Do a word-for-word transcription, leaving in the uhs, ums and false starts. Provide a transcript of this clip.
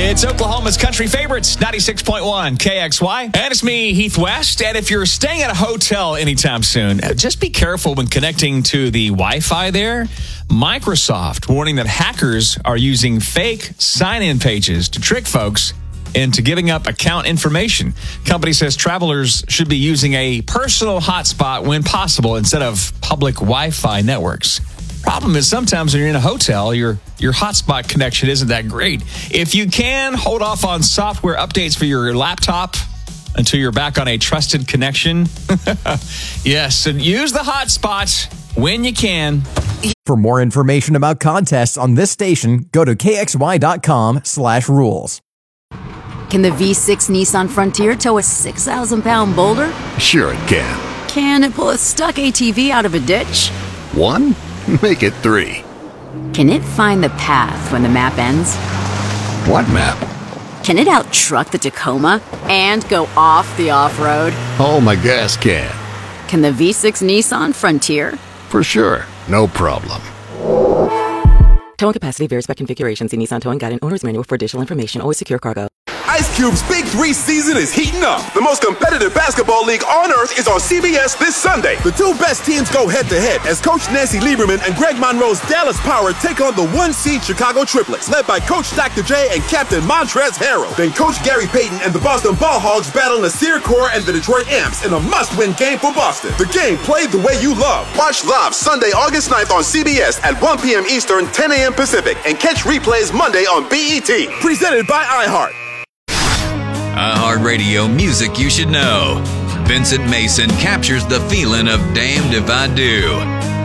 It's Oklahoma's country favorites, ninety-six point one K X Y. And it's me, Heath West. And if you're staying at a hotel anytime soon, just be careful when connecting to the Wi-Fi there. Microsoft warning that hackers are using fake sign-in pages to trick folks into giving up account information. Company says travelers should be using a personal hotspot when possible instead of public Wi-Fi networks. Problem is sometimes when you're in a hotel, your your hotspot connection isn't that great. If you can, hold off on software updates for your laptop until you're back on a trusted connection. Yes, and use the hotspot when you can. For more information about contests on this station, go to kxy.com slash rules. Can the V six Nissan Frontier tow a six thousand pound boulder? Sure it can. Can it pull a stuck A T V out of a ditch? One? Make it three. Can it find the path when the map ends? What map? Can it out-truck the Tacoma and go off the off-road? Oh, my gas can. Can the V six Nissan Frontier? For sure. No problem. Towing capacity varies by configuration. See Nissan Towing Guide and Owner's Manual for additional information. Always secure cargo. Ice Cube's Big Three season is heating up. The most competitive basketball league on earth is on C B S this Sunday. The two best teams go head-to-head as Coach Nancy Lieberman and Greg Monroe's Dallas Power take on the one-seed Chicago Triplets, led by Coach Doctor J and Captain Montrezl Harrell. Then Coach Gary Payton and the Boston Ball Hogs battle Nasir Kaur and the Detroit Amps in a must-win game for Boston. The game played the way you love. Watch live Sunday, August ninth on C B S at one p.m. Eastern, ten a.m. Pacific, and catch replays Monday on B E T. Presented by iHeart. iHeartRadio music you should know. Vincent Mason captures the feeling of Damned If I Do.